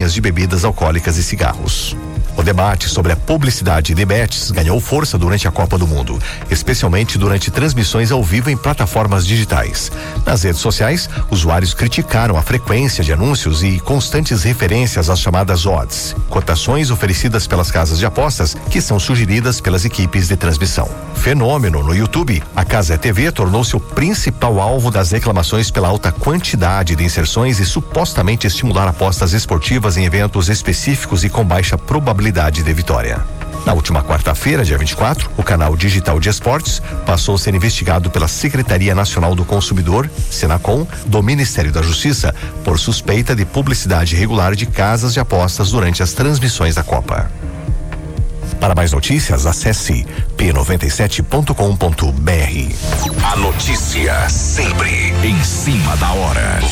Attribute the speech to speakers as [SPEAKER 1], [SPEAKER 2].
[SPEAKER 1] campanhas de bebidas alcoólicas e cigarros. O debate sobre a publicidade de bets ganhou força durante a Copa do Mundo, especialmente durante transmissões ao vivo em plataformas digitais. Nas redes sociais, usuários criticaram a frequência de anúncios e constantes referências às chamadas odds, cotações oferecidas pelas casas de apostas que são sugeridas pelas equipes de transmissão. Fenômeno no YouTube, a Cazé TV tornou-se o principal alvo das reclamações pela alta quantidade de inserções e supostamente estimular apostas esportivas em eventos específicos e com baixa probabilidade de vitória. Na última quarta-feira, dia 24, o canal digital de esportes passou a ser investigado pela Secretaria Nacional do Consumidor, Senacom, do Ministério da Justiça, por suspeita de publicidade irregular de casas de apostas durante as transmissões da Copa. Para mais notícias, acesse p97.com.br.
[SPEAKER 2] A notícia sempre em cima da hora.